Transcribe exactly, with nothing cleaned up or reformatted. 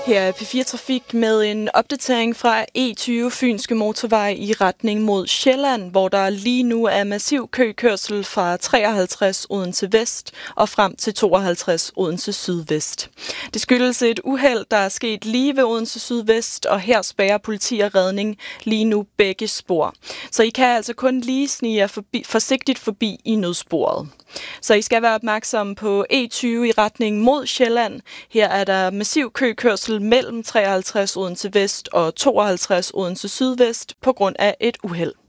Her er P fire Trafik med en opdatering fra E tyve Fynske Motorvej i retning mod Sjælland, hvor der lige nu er massiv køkørsel fra treoghalvtreds Odense Vest og frem til tooghalvtreds Odense Sydvest. Det skyldes et uheld, der er sket lige ved Odense Sydvest, og her spærrer politi og redning lige nu begge spor. Så I kan altså kun lige snige jer forbi, forsigtigt forbi i nødsporet. Så I skal være opmærksomme på E tyve i retning mod Sjælland. Her er der massiv køkørsel mellem treoghalvtreds Odense Vest og tooghalvtreds Odense Sydvest på grund af et uheld.